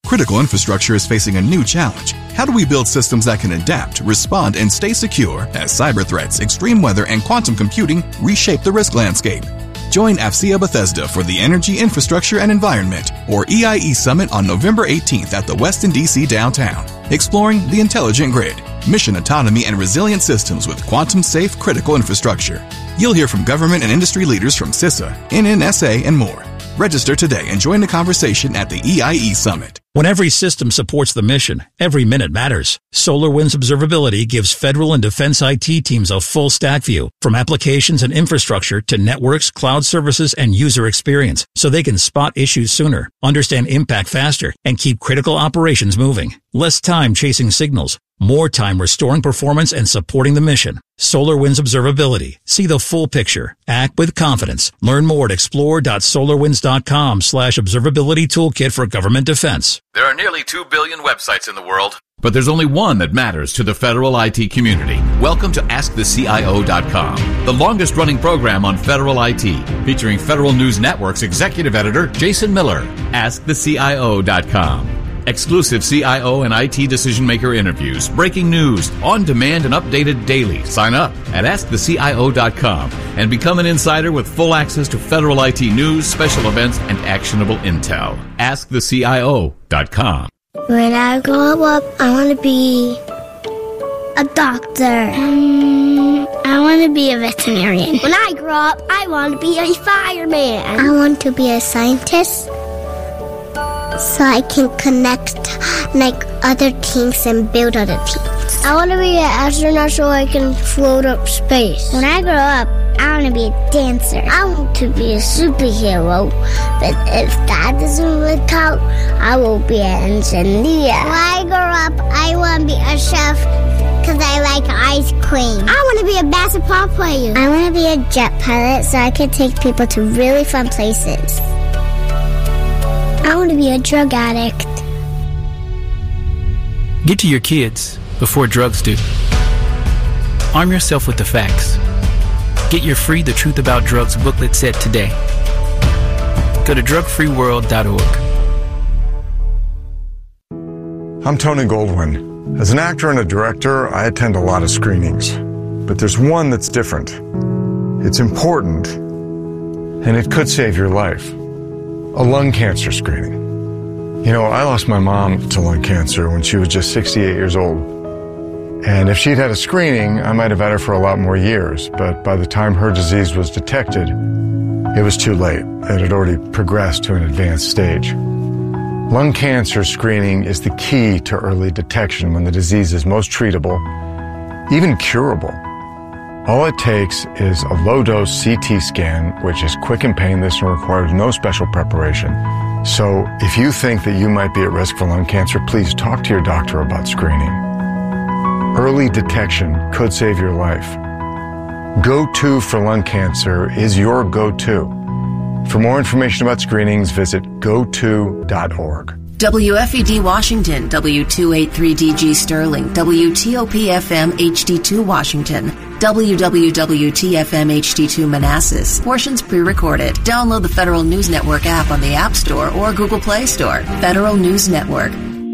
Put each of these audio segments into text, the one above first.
Critical infrastructure is facing a new challenge. How do we build systems that can adapt, respond, and stay secure as cyber threats, extreme weather, and quantum computing reshape the risk landscape? Join AFCEA Bethesda for the Energy, Infrastructure, and Environment, or EIE Summit on November 18th at the Westin DC downtown. Exploring the intelligent grid, mission autonomy, and resilient systems with quantum-safe critical infrastructure. You'll hear from government and industry leaders from CISA, NNSA, and more. Register today and join the conversation at the EIE Summit. When every system supports the mission, every minute matters. SolarWinds Observability gives federal and defense IT teams a full stack view, from applications and infrastructure to networks, cloud services, and user experience, so they can spot issues sooner, understand impact faster, and keep critical operations moving. Less time chasing signals, more time restoring performance and supporting the mission. SolarWinds Observability. See the full picture. Act with confidence. Learn more at explore.solarwinds.com/observability toolkit for government defense. There are nearly 2 billion websites in the world, but there's only one that matters to the federal IT community. Welcome to AskTheCIO.com, the longest-running program on federal IT, featuring Federal News Network's executive editor, Jason Miller. AskTheCIO.com. Exclusive CIO and IT decision-maker interviews, breaking news, on-demand and updated daily. Sign up at AskTheCIO.com and become an insider with full access to federal IT news, special events, and actionable intel. AskTheCIO.com. When I grow up, I want to be a doctor. I want to be a veterinarian. When I grow up, I want to be a fireman. I want to be a scientist, so I can connect like other teams and build other teams. I want to be an astronaut so I can float up space. When I grow up, I want to be a dancer. I want to be a superhero. But if that doesn't work out, I will be an engineer. When I grow up, I want to be a chef because I like ice cream. I want to be a basketball player. I want to be a jet pilot so I can take people to really fun places. I want to be a drug addict. Get to your kids before drugs do. Arm yourself with the facts. Get your free The Truth About Drugs booklet set today. Go to drugfreeworld.org. I'm Tony Goldwyn. As an actor and a director, I attend a lot of screenings. But there's one that's different. It's important, and it could save your life. A lung cancer screening. You know, I lost my mom to lung cancer when she was just 68 years old. And if she'd had a screening, I might have had her for a lot more years. But by the time her disease was detected, it was too late. It had already progressed to an advanced stage. Lung cancer screening is the key to early detection when the disease is most treatable, even curable. All it takes is a low-dose CT scan, which is quick and painless and requires no special preparation. So if you think that you might be at risk for lung cancer, please talk to your doctor about screening. Early detection could save your life. Go-To for lung cancer is your go-to. For more information about screenings, visit goto.org. WFED Washington, W283DG Sterling, WTOP-FM HD2 Washington, WWWT-FM HD2 Manassas. Portions pre-recorded. Download the Federal News Network app on the App Store or Google Play Store. Federal News Network.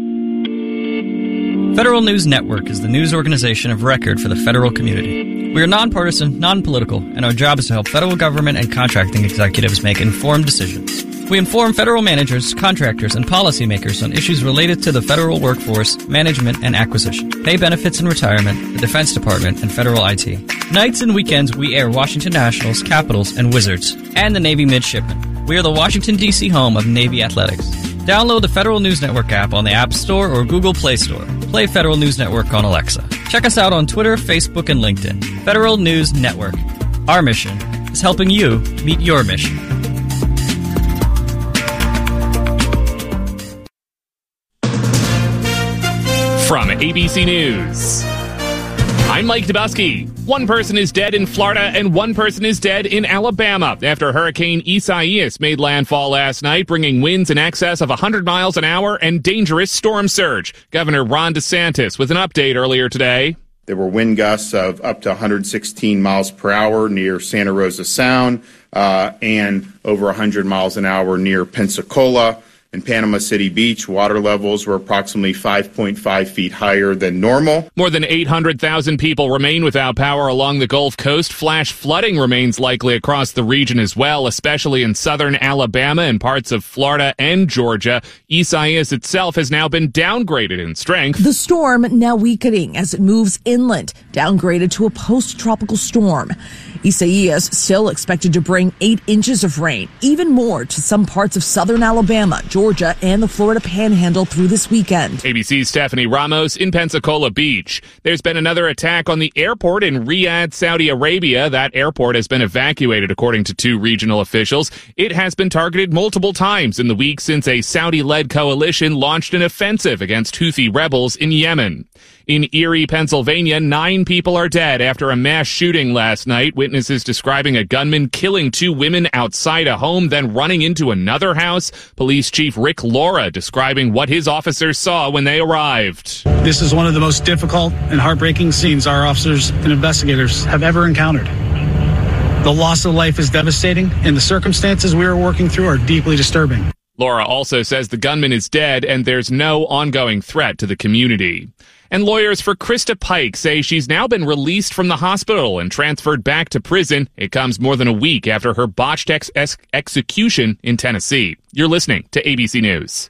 Federal News Network is the news organization of record for the federal community. We are nonpartisan, non-political, and our job is to help federal government and contracting executives make informed decisions. We inform federal managers, contractors, and policymakers on issues related to the federal workforce, management, and acquisition, pay benefits and retirement, the Defense Department, and federal IT. Nights and weekends, we air Washington Nationals, Capitals, and Wizards, and the Navy Midshipmen. We are the Washington, D.C. home of Navy Athletics. Download the Federal News Network app on the App Store or Google Play Store. Play Federal News Network on Alexa. Check us out on Twitter, Facebook, and LinkedIn. Federal News Network. Our mission is helping you meet your mission. From ABC News, I'm Mike Dubusky. One person is dead in Florida and one person is dead in Alabama after Hurricane Isaias made landfall last night, bringing winds in excess of 100 miles an hour and dangerous storm surge. Governor Ron DeSantis with an update earlier today. There were wind gusts of up to 116 miles per hour near Santa Rosa Sound and over 100 miles an hour near Pensacola. In Panama City Beach, water levels were approximately 5.5 feet higher than normal. More than 800,000 people remain without power along the Gulf Coast. Flash flooding remains likely across the region as well, especially in southern Alabama and parts of Florida and Georgia. Isaias itself has now been downgraded in strength. The storm now weakening as it moves inland, downgraded to a post-tropical storm. Isaias still expected to bring 8 inches of rain, even more to some parts of southern Alabama, Georgia, and the Florida Panhandle through this weekend. ABC's Stephanie Ramos in Pensacola Beach. There's been another attack on the airport in Riyadh, Saudi Arabia. That airport has been evacuated, according to 2 regional officials. It has been targeted multiple times in the week since a Saudi-led coalition launched an offensive against Houthi rebels in Yemen. In Erie, Pennsylvania, 9 people are dead after a mass shooting last night. Witnesses describing a gunman killing 2 women outside a home, then running into another house. Police Chief Rick Laura describing what his officers saw when they arrived. This is one of the most difficult and heartbreaking scenes our officers and investigators have ever encountered. The loss of life is devastating, and the circumstances we are working through are deeply disturbing. Laura also says the gunman is dead and there's no ongoing threat to the community. And lawyers for Krista Pike say she's now been released from the hospital and transferred back to prison. It comes more than a week after her botched execution in Tennessee. You're listening to ABC News.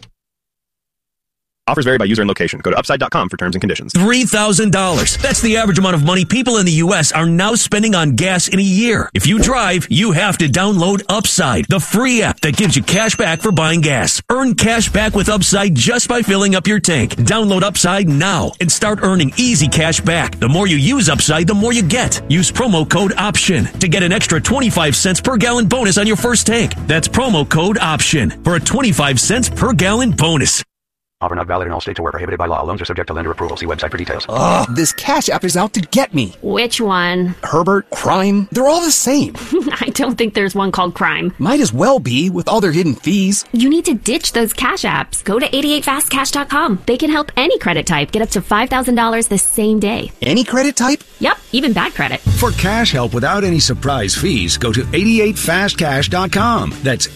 Offers vary by user and location. Go to upside.com for terms and conditions. $3,000. That's the average amount of money people in the U.S. are now spending on gas in a year. If you drive, you have to download Upside, the free app that gives you cash back for buying gas. Earn cash back with Upside just by filling up your tank. Download Upside now and start earning easy cash back. The more you use Upside, the more you get. Use promo code OPTION to get an extra 25 cents per gallon bonus on your first tank. That's promo code OPTION for a 25 cents per gallon bonus. Offer not valid in all states or where prohibited by law. Loans are subject to lender approval. See website for details. Ugh, this Cash App is out to get me. Which one? Herbert, Crime, they're all the same. I don't think there's one called Crime. Might as well be with all their hidden fees. You need to ditch those Cash Apps. Go to 88fastcash.com. They can help any credit type get up to $5,000 the same day. Any credit type? Yep, even bad credit. For cash help without any surprise fees, go to 88fastcash.com. That's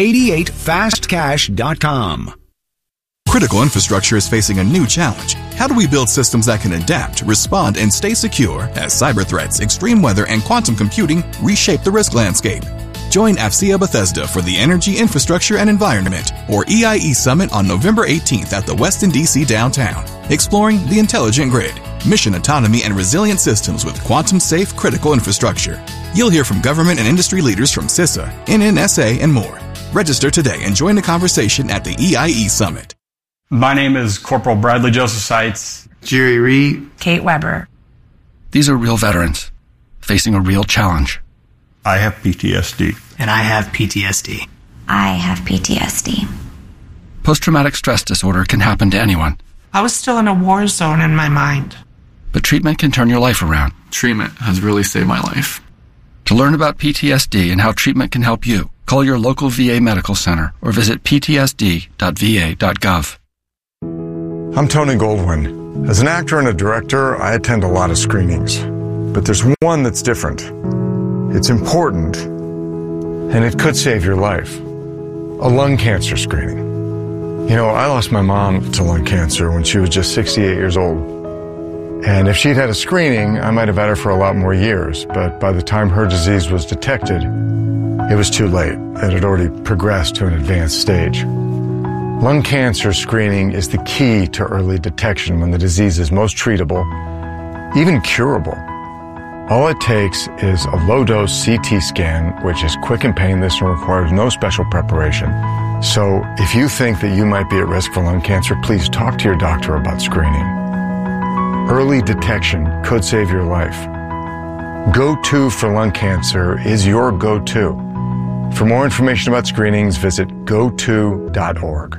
88fastcash.com. Critical infrastructure is facing a new challenge. How do we build systems that can adapt, respond, and stay secure as cyber threats, extreme weather, and quantum computing reshape the risk landscape? Join AFCEA Bethesda for the Energy, Infrastructure, and Environment, or EIE Summit on November 18th at the Westin DC downtown, exploring the intelligent grid, mission autonomy, and resilient systems with quantum-safe critical infrastructure. You'll hear from government and industry leaders from CISA, NNSA, and more. Register today and join the conversation at the EIE Summit. My name is Corporal Bradley Joseph Seitz. Jerry Reed. Kate Weber. These are real veterans facing a real challenge. I have PTSD. And I have PTSD. I have PTSD. Post-traumatic stress disorder can happen to anyone. I was still in a war zone in my mind. But treatment can turn your life around. Treatment has really saved my life. To learn about PTSD and how treatment can help you, call your local VA medical center or visit ptsd.va.gov. I'm Tony Goldwyn. As an actor and a director, I attend a lot of screenings. But there's one that's different. It's important, and it could save your life. A lung cancer screening. You know, I lost my mom to lung cancer when she was just 68 years old. And if she'd had a screening, I might have had her for a lot more years. But by the time her disease was detected, it was too late. It had already progressed to an advanced stage. Lung cancer screening is the key to early detection when the disease is most treatable, even curable. All it takes is a low-dose CT scan, which is quick and painless and requires no special preparation. So if you think that you might be at risk for lung cancer, please talk to your doctor about screening. Early detection could save your life. Go-To for lung cancer is your go-to. For more information about screenings, visit goto.org.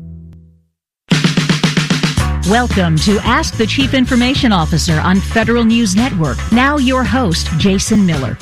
Welcome to Ask the Chief Information Officer on Federal News Network. Now your host, Jason Miller.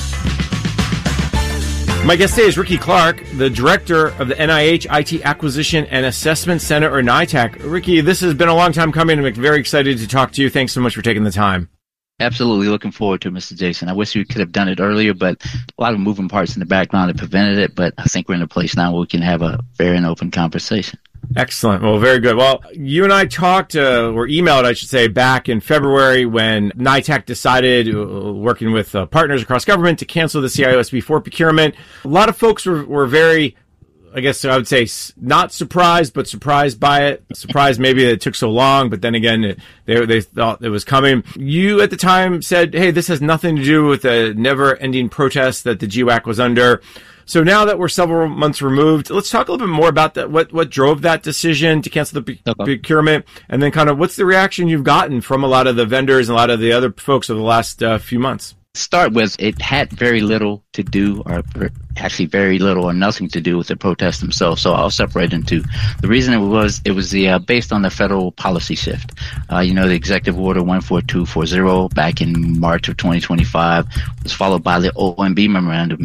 My guest today is Ricky Clark, the director of the NIH IT Acquisition and Assessment Center, or NITAC. Ricky, this has been a long time coming. I'm very excited to talk to you. Thanks so much for taking the time. Absolutely looking forward to it, Mr. Jason. I wish we could have done it earlier, but a lot of moving parts in the background that prevented it. But I think we're in a place now where we can have a fair and open conversation. Excellent. Well, very good. Well, you and I talked, or emailed, I should say, back in February when NITAC decided, working with partners across government, to cancel the CIO-SP4 procurement. A lot of folks were very, I guess I would say, not surprised, but surprised by it. Surprised maybe that it took so long, but then again, they thought it was coming. You at the time said, hey, this has nothing to do with the never-ending protest that the GWAC was under. So now that we're several months removed, let's talk a little bit more about that. What drove that decision to cancel the procurement, and then kind of what's the reaction you've gotten from a lot of the vendors and a lot of the other folks over the last few months? Start with, it had very little to do, or actually very little or nothing to do with the protests themselves. So I'll separate into the reason it was the based on the federal policy shift. The Executive Order 14240 back in March of 2025 was followed by the OMB Memorandum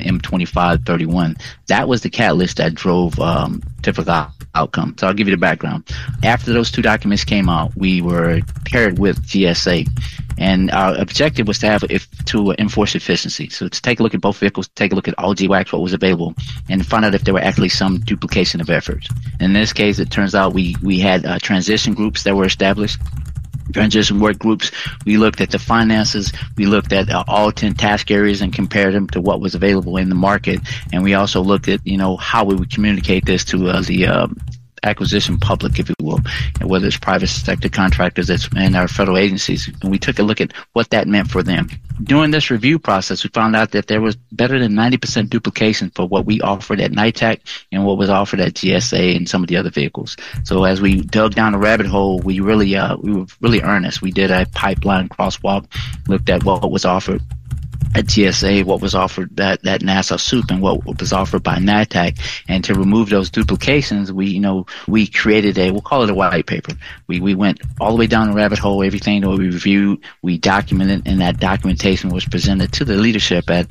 M2531. That was the catalyst that drove typical outcome. So I'll give you the background. After those two documents came out, we were paired with GSA. And our objective was to enforce efficiency. So to take a look at both vehicles, take a look at all GWACs, what was available, and find out if there were actually some duplication of efforts. In this case, it turns out we had transition groups that were established. Transition work groups. We looked at the finances. We looked at all 10 task areas and compared them to what was available in the market. And we also looked at, how we would communicate this to the acquisition public, if you will, and whether it's private sector contractors and our federal agencies. And we took a look at what that meant for them. During this review process, we found out that there was better than 90% duplication for what we offered at NITAC and what was offered at GSA and some of the other vehicles. So as we dug down the rabbit hole, we were really earnest. We did a pipeline crosswalk, looked at what was offered at GSA, what was offered at NASA SOUP, and what was offered by NITAC. And to remove those duplications, we created we'll call it a white paper. We went all the way down the rabbit hole, everything that we reviewed, we documented, and that documentation was presented to the leadership at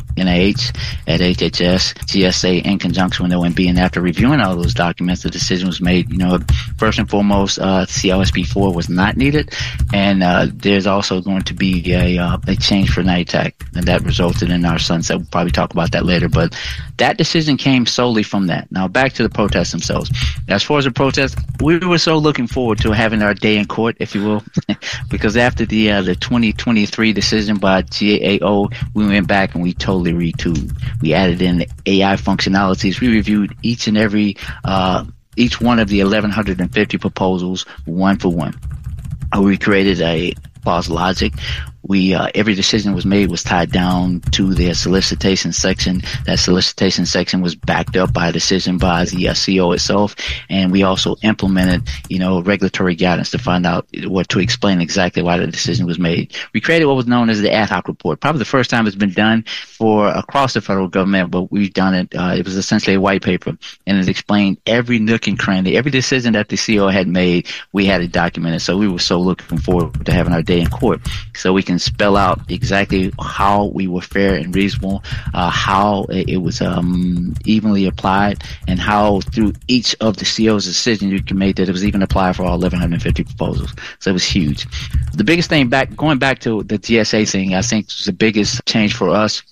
NIH, at HHS, GSA, in conjunction with OMB. And after reviewing all those documents, the decision was made, first and foremost, CIO-SP4 was not needed. And there's also going to be a change for NITAC. And that resulted in our sunset. We'll probably talk about that later. But that decision came solely from that. Now, back to the protests themselves. As far as the protests, we were so looking forward to having our day in court, if you will, because after the 2023 decision by GAO, we went back and we totally retooled. We added in the AI functionalities. We reviewed each one of the 1,150 proposals one for one. We created a clause logic. Every decision was made was tied down to their solicitation section. That solicitation section was backed up by a decision by the CO itself. And we also implemented, regulatory guidance to find out to explain exactly why the decision was made. We created what was known as the ad hoc report. Probably the first time it's been done across the federal government, but we've done it. It was essentially a white paper, and it explained every nook and cranny, every decision that the CO had made, we had it documented. So we were so looking forward to having our day in court so we can spell out exactly how we were fair and reasonable, how it was evenly applied, and how through each of the CO's decisions you can make that it was even applied for all 1,150 proposals. So it was huge. The biggest thing going back to the GSA thing, I think was the biggest change for us,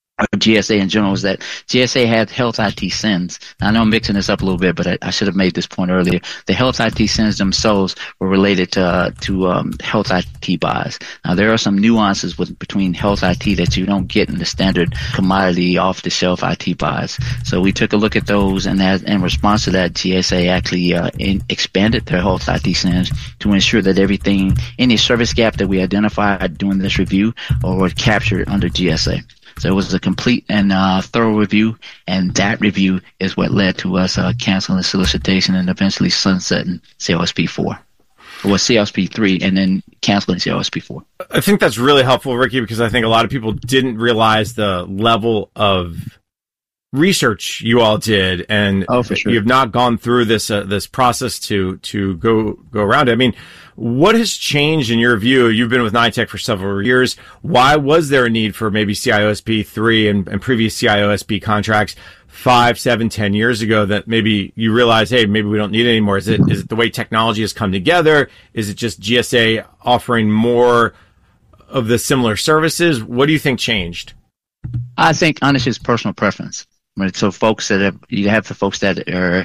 GSA in general, is that GSA had health IT SINs. I know I'm mixing this up a little bit, but I should have made this point earlier. The health IT SINs themselves were related to health IT buys. Now, there are some nuances between health IT that you don't get in the standard commodity off-the-shelf IT buys. So we took a look at those, and in response to that, GSA actually expanded their health IT SINs to ensure that any service gap that we identified during this review were captured under GSA. So it was a complete and thorough review, and that review is what led to us canceling the solicitation and eventually sunsetting CIO-SP4, or CIO-SP3, and then canceling CIO-SP4. I think that's really helpful, Ricky, because I think a lot of people didn't realize the level of research you all did, and for sure. You've not gone through this process to go around it. I mean, what has changed in your view? You've been with NITAC for several years. Why was there a need for maybe CIO-SP3 and previous CIO-SP contracts 5, 7, 10 years ago that maybe you realize, hey, maybe we don't need it anymore? Is it the way technology has come together? Is it just GSA offering more of the similar services? What do you think changed? I think, honestly, it's personal preference. Right? So you have the folks that are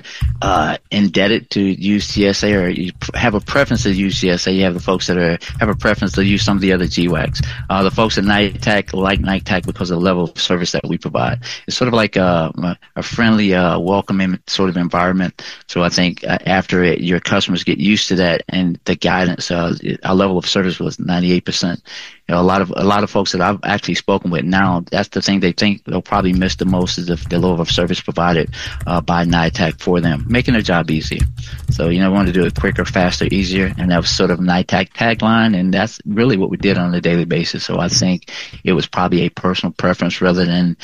indebted to use GSA, or you have a preference to use GSA. You have the folks that have a preference to use some of the other GWACs. The folks at NITAC like NITAC because of the level of service that we provide. It's sort of like a friendly, welcoming sort of environment. So I think after your customers get used to that and the guidance, our level of service was 98%. A lot of folks that I've actually spoken with now, that's the thing they think they'll probably miss the most is the level of service provided by NITAC for them, making their job easier. So, we want to do it quicker, faster, easier, and that was sort of NITAC tagline, and that's really what we did on a daily basis. So I think it was probably a personal preference rather than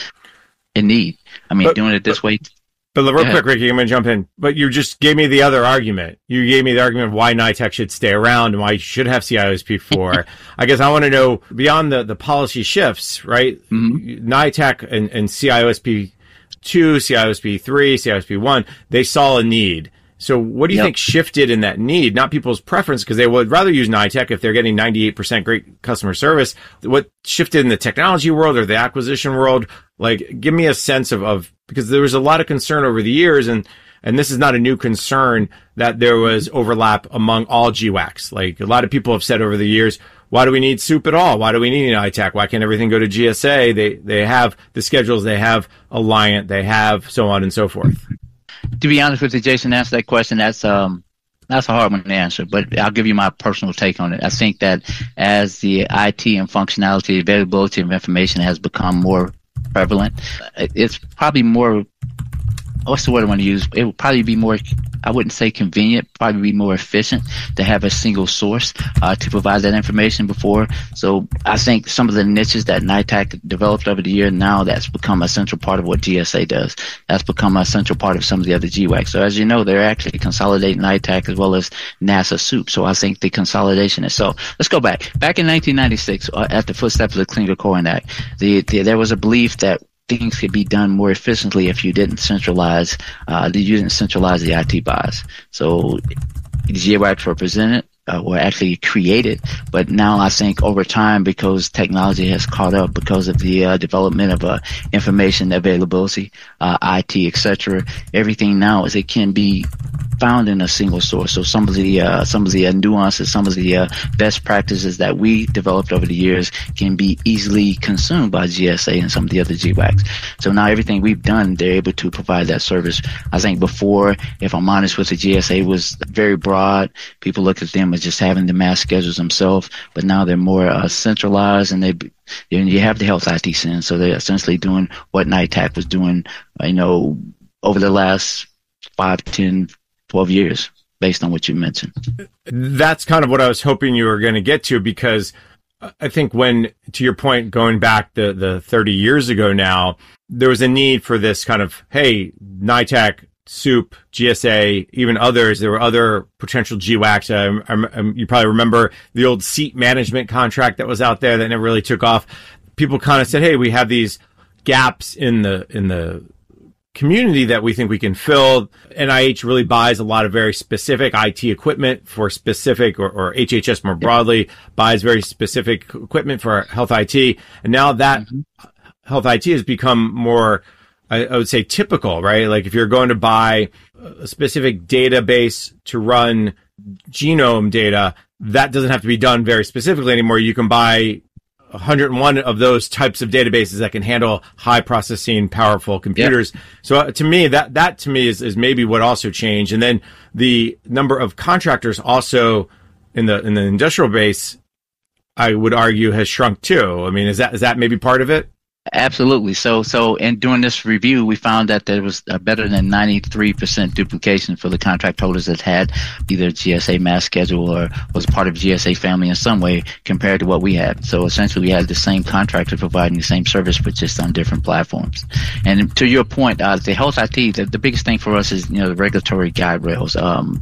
a need. Doing it this way. But real quick, Ricky, I'm going to jump in. But you just gave me the other argument. You gave me the argument of why NITAC should stay around and why you should have CIOSP4. I guess I want to know, beyond the policy shifts, right? Mm-hmm. NITAC and CIOSP2, CIOSP3, CIOSP1, they saw a need. So what do you think shifted in that need? Not people's preference, because they would rather use NITAC if they're getting 98% great customer service. What shifted in the technology world or the acquisition world? Like, give me a sense of because there was a lot of concern over the years, and this is not a new concern, that there was overlap among all GWACs. Like, a lot of people have said over the years, why do we need SOUP at all? Why do we need NITAC? Why can't everything go to GSA? They have the schedules, they have Alliant, they have so on and so forth. To be honest with you, Jason, to answer that question, that's a hard one to answer, but I'll give you my personal take on it. I think that as the IT and functionality, availability of information has become more prevalent, it's probably more, what's the word I want to use? It would probably be more, I wouldn't say convenient, probably be more efficient to have a single source to provide that information before. So I think some of the niches that NITAC developed over the year, now that's become a central part of what GSA does. That's become a central part of some of the other GWACs. So as you know, they're actually consolidating NITAC as well as NASA SOUP. So I think the consolidation is so. Let's go back. Back in 1996, at the footsteps of the Clean Code Act, there was a belief that things could be done more efficiently if you didn't centralize the IT buys. So the GWACs were actually created, but now I think over time, because technology has caught up, because of the development of information availability, IT, etc., everything now it can be found in a single source. So some of the nuances, some of the best practices that we developed over the years can be easily consumed by GSA and some of the other GWACs. So now everything we've done, they're able to provide that service. I think before, if I'm honest with the GSA, was very broad. People looked at them as just having the mass schedules themselves, but now they're more centralized, and you have the health IT SIN, so they're essentially doing what NITAC was doing, over the last 5, 10, 12 years, based on what you mentioned. That's kind of what I was hoping you were going to get to, because I think when, to your point, going back the 30 years ago now, there was a need for this kind of, hey, NITAC, SOUP, GSA, even others. There were other potential GWACs. You probably remember the old seat management contract that was out there that never really took off. People kind of said, hey, we have these gaps in the community that we think we can fill. NIH really buys a lot of very specific IT equipment for specific, or HHS more broadly buys very specific equipment for health IT. And now that health IT has become more, I would say, typical, right? Like if you're going to buy a specific database to run genome data, that doesn't have to be done very specifically anymore. You can buy 101 of those types of databases that can handle high processing, powerful computers. Yep. So to me, that to me is maybe what also changed. And then the number of contractors also in the industrial base, I would argue, has shrunk too. I mean, is that maybe part of it? Absolutely. So in doing this review, we found that there was better than 93% duplication for the contract holders that had either GSA mass schedule or was part of GSA family in some way compared to what we had. So essentially we had the same contractor providing the same service, but just on different platforms. And to your point, the health IT, the biggest thing for us is, the regulatory guide rails,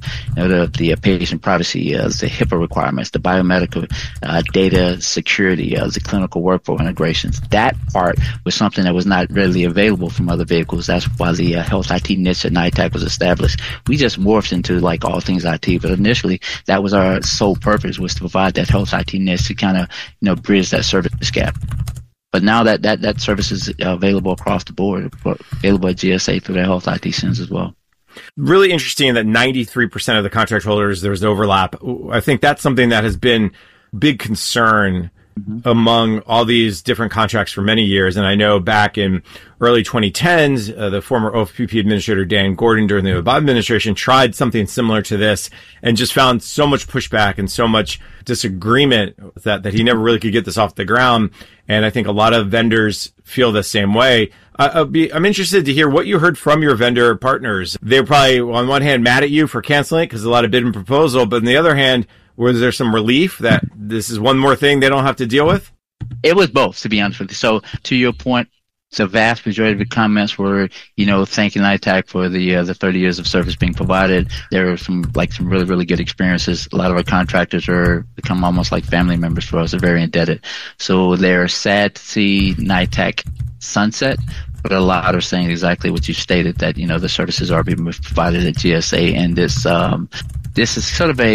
the patient privacy, the HIPAA requirements, the biomedical data security, the clinical workflow integrations. That part was something that was not readily available from other vehicles. That's why the health IT niche at NITAC was established. We just morphed into like all things IT, but initially that was our sole purpose, was to provide that health IT niche to kind of, bridge that service gap. But now that service is available across the board, available at GSA through their health IT centers as well. Really interesting that 93% of the contract holders, there's overlap. I think that's something that has been big concern among all these different contracts for many years. And I know back in early 2010s, the former OFPP administrator, Dan Gordon, during the Obama administration, tried something similar to this and just found so much pushback and so much disagreement that he never really could get this off the ground. And I think a lot of vendors feel the same way. I'm interested to hear what you heard from your vendor partners. They're probably, on one hand, mad at you for canceling it because a lot of bid and proposal, but on the other hand, was there some relief that this is one more thing they don't have to deal with? It was both, to be honest with you. So to your point, the vast majority of the comments were, thanking NITAC for the 30 years of service being provided. There were some really, really good experiences. A lot of our contractors are become almost like family members for us. They're very indebted. So they're sad to see NITAC sunset, but a lot are saying exactly what you stated, that, the services are being provided at GSA. And this is sort of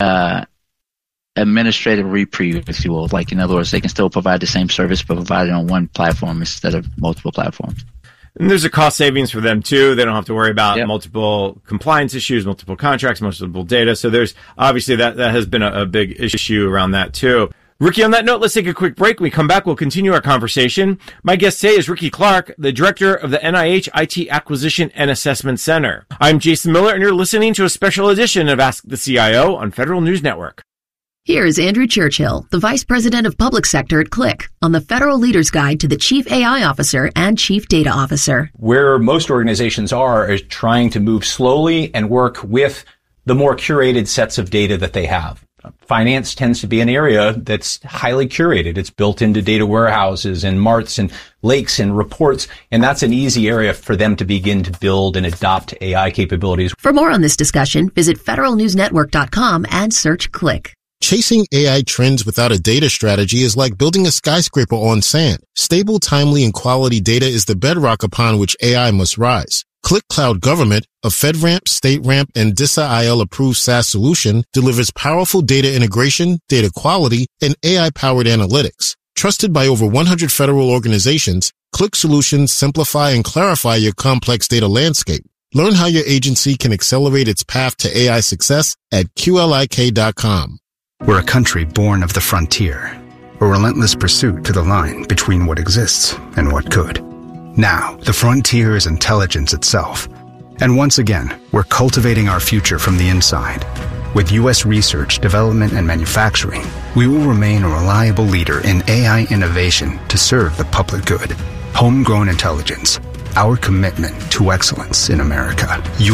a administrative reprieve, if you will. Like, in other words, they can still provide the same service, but provide it on one platform instead of multiple platforms. And there's a cost savings for them too. They don't have to worry about multiple compliance issues, multiple contracts, multiple data. So there's obviously that has been a big issue around that too. Ricky, on that note, let's take a quick break. When we come back, we'll continue our conversation. My guest today is Ricky Clark, the director of the NIH IT Acquisition and Assessment Center. I'm Jason Miller, and you're listening to a special edition of Ask the CIO on Federal News Network. Here's Andrew Churchill, the Vice President of Public Sector at Click, on the Federal Leader's Guide to the Chief AI Officer and Chief Data Officer. Where most organizations are is trying to move slowly and work with the more curated sets of data that they have. Finance tends to be an area that's highly curated. It's built into data warehouses and marts and lakes and reports, and that's an easy area for them to begin to build and adopt AI capabilities. For more on this discussion, visit federalnewsnetwork.com and search Click. Chasing AI trends without a data strategy is like building a skyscraper on sand. Stable, timely, and quality data is the bedrock upon which AI must rise. Click Cloud Government, a FedRAMP, StateRAMP, and DISA-IL approved SaaS solution, delivers powerful data integration, data quality, and AI-powered analytics. Trusted by over 100 federal organizations, Click solutions simplify and clarify your complex data landscape. Learn how your agency can accelerate its path to AI success at QLIK.com. We're a country born of the frontier, a relentless pursuit to the line between what exists and what could. Now, the frontier is intelligence itself. And once again, we're cultivating our future from the inside. With U.S. research, development, and manufacturing, we will remain a reliable leader in AI innovation to serve the public good. Homegrown intelligence, our commitment to excellence in America.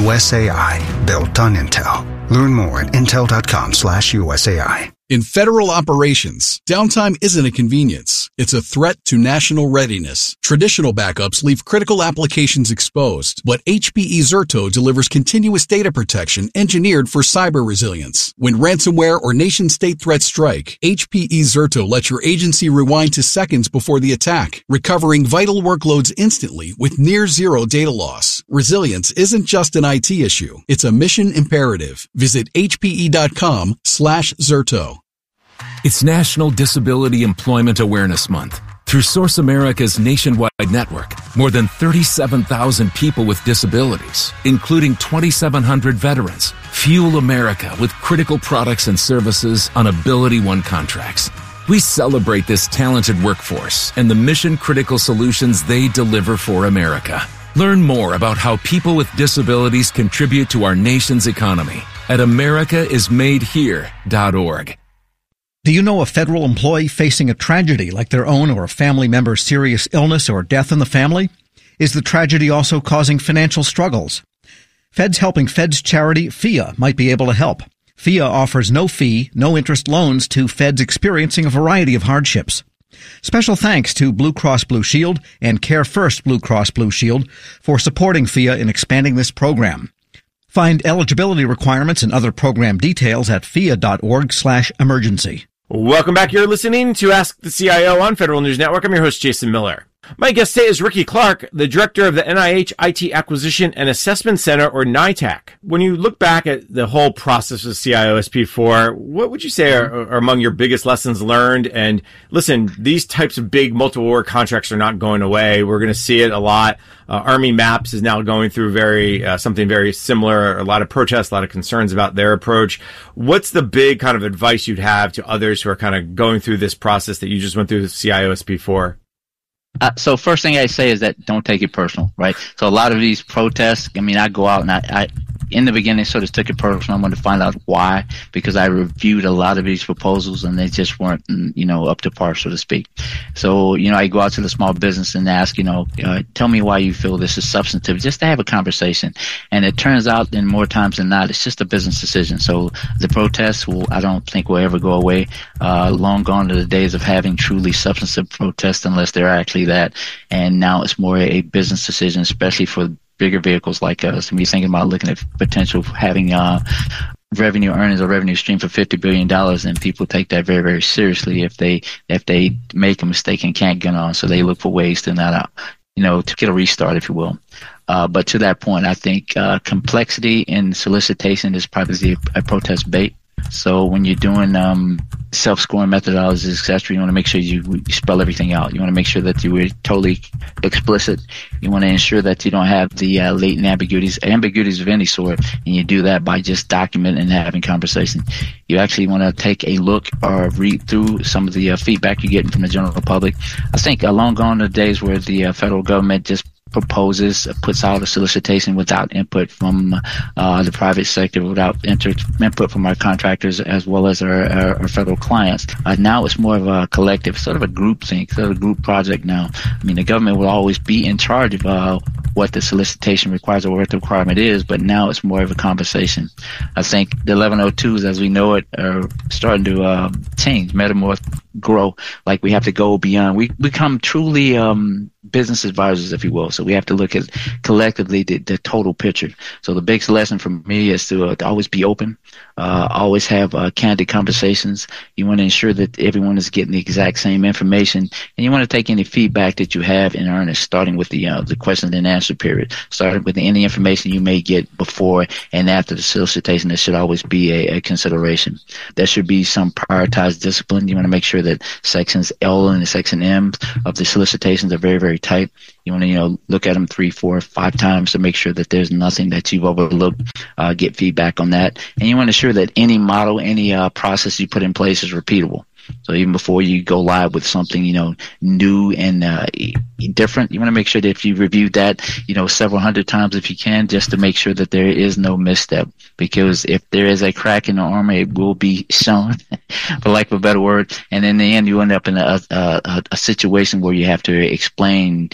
USAI, built on Intel. Learn more at intel.com/USAI. In federal operations, downtime isn't a convenience. It's a threat to national readiness. Traditional backups leave critical applications exposed, but HPE Zerto delivers continuous data protection engineered for cyber resilience. When ransomware or nation-state threats strike, HPE Zerto lets your agency rewind to seconds before the attack, recovering vital workloads instantly with near-zero data loss. Resilience isn't just an IT issue. It's a mission imperative. Visit hpe.com/Zerto. It's National Disability Employment Awareness Month. Through Source America's nationwide network, more than 37,000 people with disabilities, including 2,700 veterans, fuel America with critical products and services on AbilityOne contracts. We celebrate this talented workforce and the mission-critical solutions they deliver for America. Learn more about how people with disabilities contribute to our nation's economy at americaismadehere.org. Do you know a federal employee facing a tragedy like their own or a family member's serious illness or death in the family? Is the tragedy also causing financial struggles? Feds Helping Feds charity FIA might be able to help. FIA offers no fee, no interest loans to feds experiencing a variety of hardships. Special thanks to Blue Cross Blue Shield and Care First Blue Cross Blue Shield for supporting FIA in expanding this program. Find eligibility requirements and other program details at FIA.org/emergency. Welcome back. You're listening to Ask the CIO on Federal News Network. I'm your host, Jason Miller. My guest today is Ricky Clark, the director of the NIH IT Acquisition and Assessment Center, or NITAC. When you look back at the whole process of CIO-SP4, what would you say are among your biggest lessons learned? And listen, these types of big multiple award contracts are not going away. We're going to see it a lot. Army Maps is now going through something very similar. A lot of protests, a lot of concerns about their approach. What's the big kind of advice you'd have to others who are kind of going through this process that you just went through with CIO-SP4? So first thing I say is that don't take it personal, right? So a lot of these protests, I mean, I go out and I in the beginning sort of took it personal. I wanted to find out why, because I reviewed a lot of these proposals and they just weren't, up to par, so to speak. So, I go out to the small business and ask, tell me why you feel this is substantive, just to have a conversation. And it turns out, in more times than not, it's just a business decision. So the protests I don't think will ever go away. Long gone are the days of having truly substantive protests, unless they're actually that. And now it's more a business decision, especially for bigger vehicles like us. And we're thinking about looking at potential of having revenue earnings or revenue stream for $50 billion, and people take that very, very seriously if they make a mistake and can't get on. So they look for ways to not, to get a restart, if you will. But to that point, I think complexity in solicitation is probably a protest bait. So when you're doing self-scoring methodologies, etc., you want to make sure you spell everything out. You want to make sure that you were totally explicit. You want to ensure that you don't have the latent ambiguities of any sort, and you do that by just documenting and having conversation. You actually want to take a look or read through some of the feedback you're getting from the general public. I think long gone are the days where the federal government just puts out a solicitation without input from the private sector, without input from our contractors as well as our federal clients. Now it's more of a collective, sort of a group thing, sort of a group project now. I mean, the government will always be in charge of what the solicitation requires or what the requirement is, but now it's more of a conversation. I think the 1102s, as we know it, are starting to change, metamorph, grow. Like, we have to go beyond. We become truly business advisors, if you will. So we have to look at collectively the total picture. So the biggest lesson for me is to always be open, always have candid conversations. You want to ensure that everyone is getting the exact same information, and you want to take any feedback that you have in earnest, starting with the question and answer period, starting with any information you may get before and after the solicitation. There should always be a consideration. There should be some prioritized discipline. You want to make sure that sections L and section M of the solicitations are very, very tight. You want to, look at them 3, 4, 5 times to make sure that there's nothing that you've overlooked, get feedback on that. And you want to ensure that any model, any process you put in place is repeatable. So even before you go live with something, new and different, you want to make sure that if you reviewed that, several hundred times if you can, just to make sure that there is no misstep. Because if there is a crack in the armor, it will be shown, for lack of a better word. And in the end, you end up in a situation where you have to explain,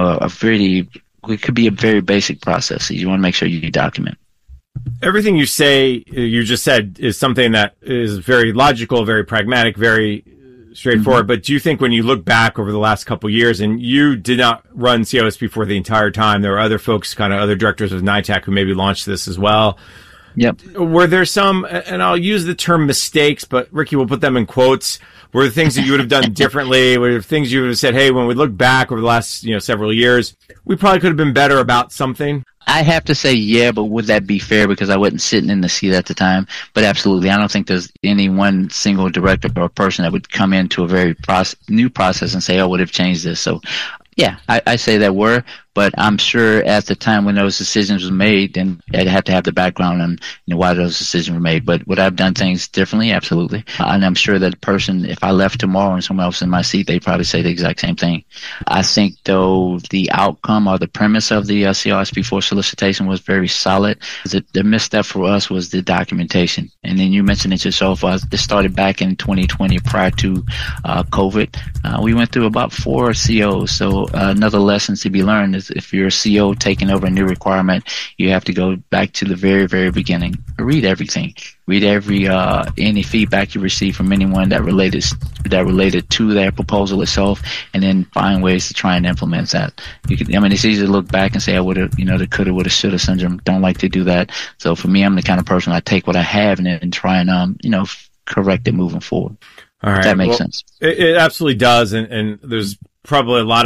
it could be a very basic process. So you want to make sure you document. Everything you just said is something that is very logical, very pragmatic, very straightforward. Mm-hmm. But do you think when you look back over the last couple of years, and you did not run CIO-SP4 the entire time, there were other folks, other directors of NITAC who maybe launched this as well. Yep. Were there some, and I'll use the term mistakes, but Ricky will put them in quotes, were there things that you would have done differently? Were there things you would have said, hey, when we look back over the last, several years, we probably could have been better about something? I have to say, yeah, but would that be fair? Because I wasn't sitting in the seat at the time. But absolutely, I don't think there's any one single director or person that would come into a very new process and say, oh, would have changed this. So, yeah, I say that were. But I'm sure at the time when those decisions were made, then I'd have to have the background on why those decisions were made. But would I have done things differently? Absolutely. And I'm sure that person, if I left tomorrow and someone else in my seat, they'd probably say the exact same thing. I think, though, the outcome or the premise of the CIO-SP4 solicitation was very solid. The misstep for us was the documentation. And then you mentioned it yourself. This started back in 2020 prior to COVID. We went through about 4 COs. So another lesson to be learned is if you're a CO taking over a new requirement, you have to go back to the very, very beginning. Read everything. Read any feedback you receive from anyone that related to that proposal itself, and then find ways to try and implement that. It's easy to look back and say, I would have, the coulda, woulda, shoulda syndrome. Don't like to do that. So for me, I'm the kind of person I take what I have and try and correct it moving forward. All right. If that makes sense. It absolutely does, and there's probably a lot of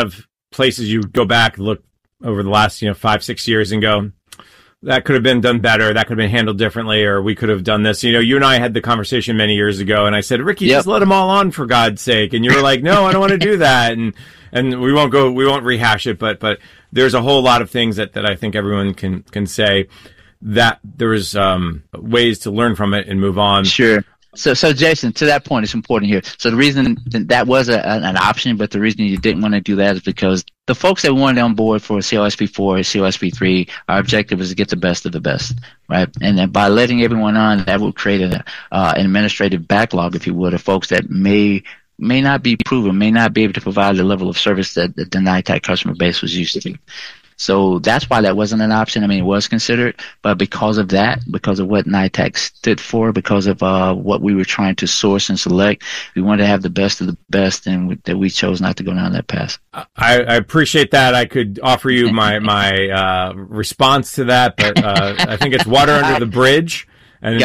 places you go back, look over the last 5-6 years and go, that could have been done better, that could have been handled differently, or we could have done this. You and I had the conversation many years ago, and I said, Ricky, just let them all on for God's sake. And you were like, no, I don't want to do that. And we won't rehash it, but there's a whole lot of things that I think everyone can say that there's ways to learn from it and move on. Sure. So Jason, to that point, it's important here. So the reason that was an option, but the reason you didn't want to do that is because the folks that wanted on board for COSP4, COSP3, our objective was to get the best of the best, right? And then by letting everyone on, that would create an administrative backlog, if you would, of folks that may not be proven, may not be able to provide the level of service that the NITAC customer base was used to. So that's why that wasn't an option. I mean, it was considered, but because of that, because of what NITAC stood for, because of what we were trying to source and select, we wanted to have the best of the best, and that we chose not to go down that path. I appreciate that. I could offer you my response to that, but I think it's water under the bridge. And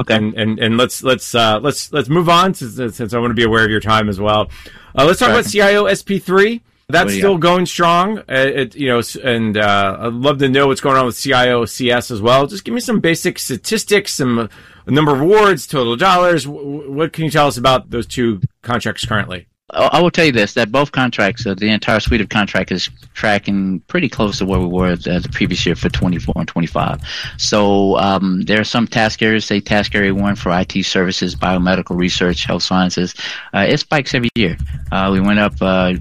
let's move on since I want to be aware of your time as well. Let's talk about CIO SP3. That's still going strong. I'd love to know what's going on with CIO CS as well. Just give me some basic statistics, some number of awards, total dollars. What can you tell us about those two contracts currently? I will tell you this, that both contracts, the entire suite of contracts is tracking pretty close to where we were the previous year for 24 and 25. So there are some task areas, say task area 1 for IT services, biomedical research, health sciences. It spikes every year. We went up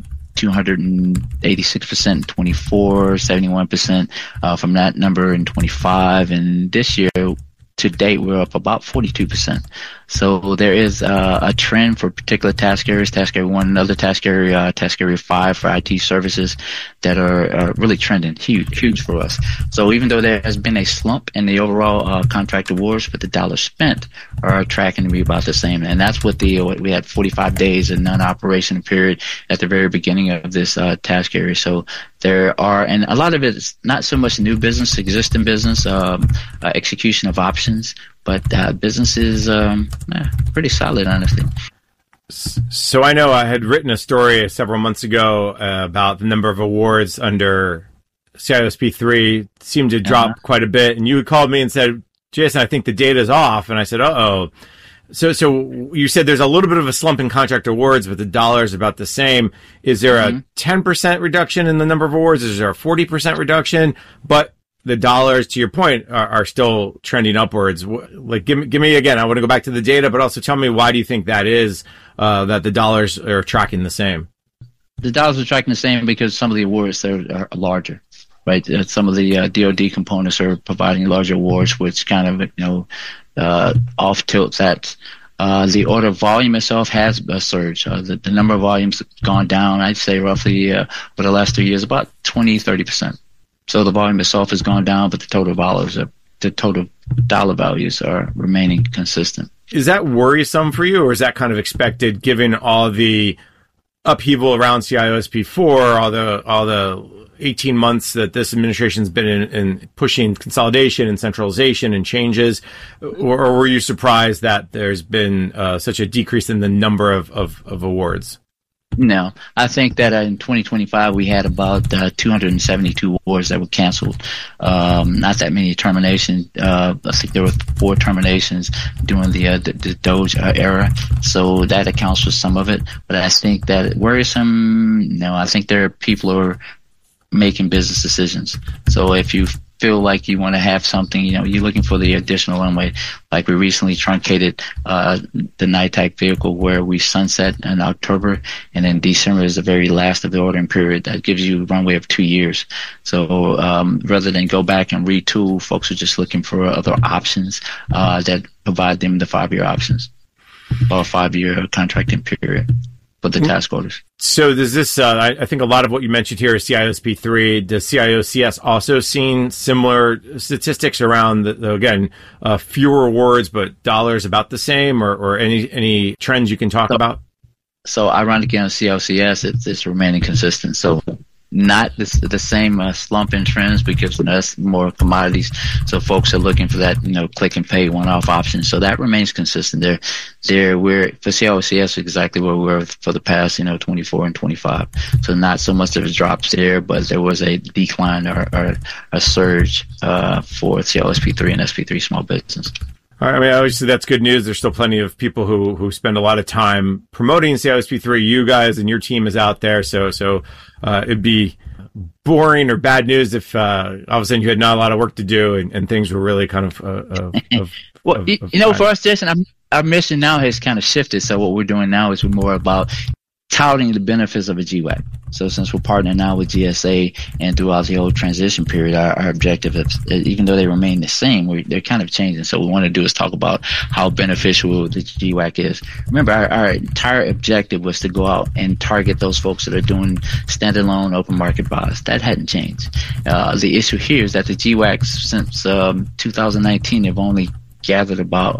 286% in 24, 71% from that number in 25, and this year to date we're up about 42%. So there is a trend for particular task areas, task area 1, another task area 5 for IT services that are really trending, huge for us. So even though there has been a slump in the overall contract awards, but the dollars spent are tracking to be about the same. And that's what we had 45 days in non-operation period at the very beginning of this task area. So there are, and a lot of it is not so much new business, existing business, execution of options, but business is pretty solid, honestly. So I know I had written a story several months ago about the number of awards under CIOSP3 seemed to drop quite a bit, and you had called me and said, Jason, I think the data's off, and I said, uh-oh. So you said there's a little bit of a slump in contract awards, but the dollar's about the same. Is there a 10% reduction in the number of awards? Is there a 40% reduction? But the dollars, to your point, are still trending upwards. Like, give me again. I want to go back to the data, but also tell me why do you think that is, that the dollars are tracking the same? The dollars are tracking the same because some of the awards are larger, right? Some of the DoD components are providing larger awards, which kind of off tilts that. The order volume itself has a surge. The number of volumes has gone down, I'd say roughly for the last 3 years, about 20-30%. So the volume itself has gone down, but the total dollar values are remaining consistent. Is that worrisome for you, or is that kind of expected given all the upheaval around CIOSP4, all the 18 months that this administration's been in pushing consolidation and centralization and changes, or were you surprised that there's been such a decrease in the number of awards? No, I think that in 2025 we had about 272 awards that were canceled. Not that many terminations. I think there were 4 terminations during the Doge era, so that accounts for some of it. But I think that worrisome. No, I think there are people who are making business decisions. So if you feel like you want to have something, you're looking for the additional runway. Like we recently truncated the NITAC vehicle where we sunset in October, and then December is the very last of the ordering period. That gives you a runway of 2 years. So rather than go back and retool, folks are just looking for other options that provide them the 5-year options or 5-year contracting period for the task orders. So does this, I think a lot of what you mentioned here is CIOSP3. Does CIOCS also seen similar statistics around, fewer awards but dollars about the same, or any trends you can talk about? So ironically on CIOCS, it's remaining consistent. So not the same slump in trends because that's more commodities. So folks are looking for that, click and pay one-off option. So that remains consistent there. We're for CLOCS exactly where we were for the past, 24 and 25. So not so much of a drops there, but there was a decline or a surge for CLSP3 and SP3 small business. I mean, obviously that's good news. There's still plenty of people who spend a lot of time promoting CLSP3. You guys and your team is out there. So it'd be boring or bad news if all of a sudden you had not a lot of work to do and things were really kind of for us, Jason, our mission now has kind of shifted. So what we're doing now is we're more about touting the benefits of a GWAC. So since we're partnering now with GSA and throughout the whole transition period, our objective is, even though they remain the same, they're kind of changing. So what we want to do is talk about how beneficial the GWAC is. Remember, our entire objective was to go out and target those folks that are doing standalone open market buys. That hadn't changed. The issue here is that the GWACs since 2019 have only captured about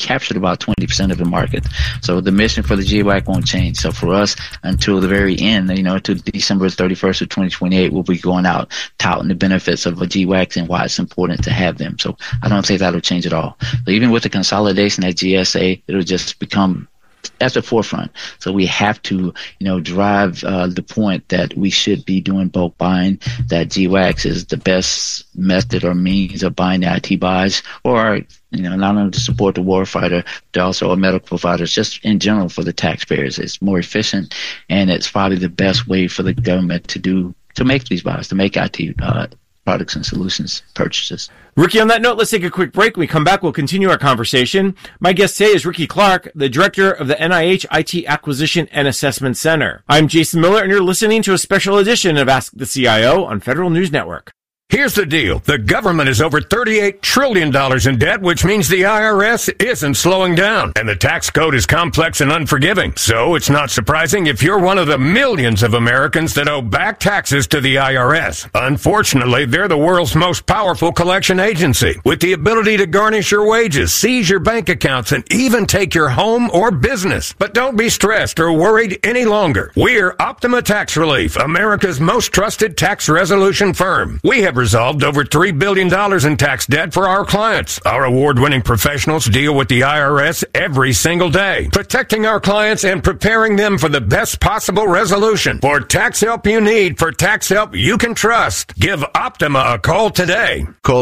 20% of the market. So the mission for the GWAC won't change. So for us, until the very end, to December 31st of 2028, we'll be going out touting the benefits of a GWAC and why it's important to have them. So I don't think that'll change at all. So even with the consolidation at GSA, it'll just become at the forefront. So we have to, drive the point that we should be doing bulk buying, that GWACs is the best method or means of buying the IT buys, or, not only to support the warfighter, but also our medical providers, just in general for the taxpayers. It's more efficient, and it's probably the best way for the government to make these buys, to make IT products and solutions purchases. Ricky, on that note, let's take a quick break. When we come back, we'll continue our conversation. My guest today is Ricky Clark, the director of the NIH IT Acquisition and Assessment Center. I'm Jason Miller, and you're listening to a special edition of Ask the CIO on Federal News Network. Here's the deal. The government is over $38 trillion in debt, which means the IRS isn't slowing down. And the tax code is complex and unforgiving. So it's not surprising if you're one of the millions of Americans that owe back taxes to the IRS. Unfortunately, they're the world's most powerful collection agency, with the ability to garnish your wages, seize your bank accounts, and even take your home or business. But don't be stressed or worried any longer. We're Optima Tax Relief, America's most trusted tax resolution firm. We have resolved over $3 billion in tax debt for our clients. Our award-winning professionals deal with the IRS every single day, protecting our clients and preparing them for the best possible resolution. For tax help you need, for tax help you can trust, give Optima a call today. Call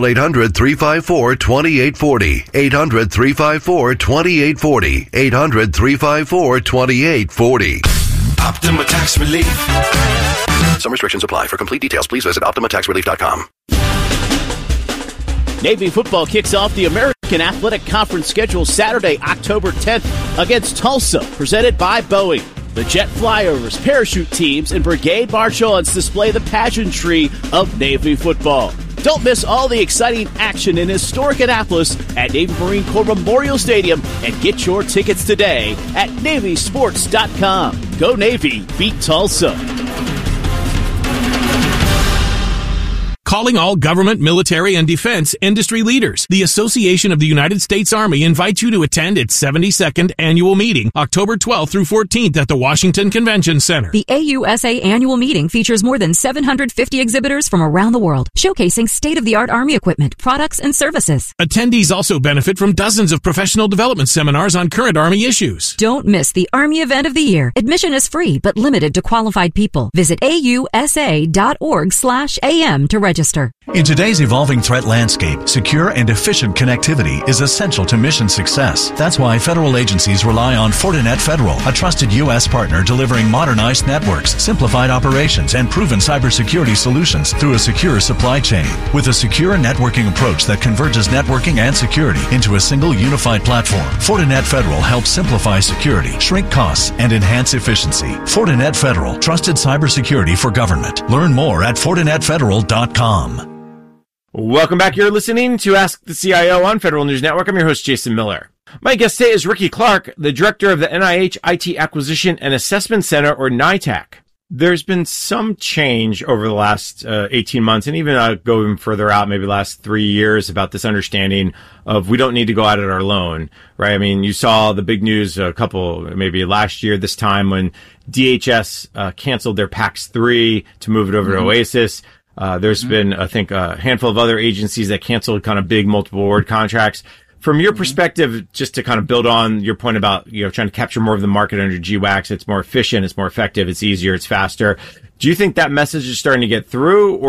800-354-2840. 800-354-2840. 800-354-2840. Optima Tax Relief. Some restrictions apply. For complete details, please visit OptimaTaxRelief.com. Navy football kicks off the American Athletic Conference schedule Saturday, October 10th against Tulsa, presented by Boeing. The jet flyovers, parachute teams, and brigade march-ons display the pageantry of Navy football. Don't miss all the exciting action in historic Annapolis at Navy Marine Corps Memorial Stadium and get your tickets today at NavySports.com. Go Navy, beat Tulsa. Calling all government, military, and defense industry leaders. The Association of the United States Army invites you to attend its 72nd annual meeting, October 12th through 14th at the Washington Convention Center. The AUSA annual meeting features more than 750 exhibitors from around the world, showcasing state-of-the-art Army equipment, products, and services. Attendees also benefit from dozens of professional development seminars on current Army issues. Don't miss the Army event of the year. Admission is free, but limited to qualified people. Visit ausa.org/am to register. In today's evolving threat landscape, secure and efficient connectivity is essential to mission success. That's why federal agencies rely on Fortinet Federal, a trusted U.S. partner delivering modernized networks, simplified operations, and proven cybersecurity solutions through a secure supply chain. With a secure networking approach that converges networking and security into a single unified platform, Fortinet Federal helps simplify security, shrink costs, and enhance efficiency. Fortinet Federal, trusted cybersecurity for government. Learn more at FortinetFederal.com. Welcome back. You're listening to Ask the CIO on Federal News Network. I'm your host, Jason Miller. My guest today is Ricky Clark, the director of the NIH IT Acquisition and Assessment Center, or NITAC. There's been some change over the last 18 months, and even go even further out, maybe last 3 years, about this understanding of we don't need to go out it alone, right? I mean, you saw the big news maybe last year this time when DHS canceled their PAX 3 to move it over to Oasis. There's been, I think, a handful of other agencies that canceled kind of big multiple award contracts. From your perspective, just to kind of build on your point about, trying to capture more of the market under GWAX, it's more efficient, it's more effective, it's easier, it's faster. Do you think that message is starting to get through, or